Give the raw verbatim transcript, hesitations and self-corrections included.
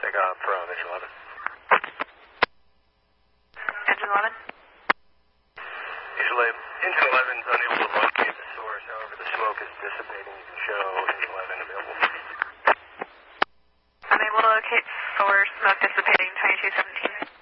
takeoff from Engine eleven. Engine eleven? Usually, Engine eleven is unable to locate the source. However, the smoke is dissipating. You can show Engine eleven available. Unable to locate source, smoke dissipating, twenty-two seventeen.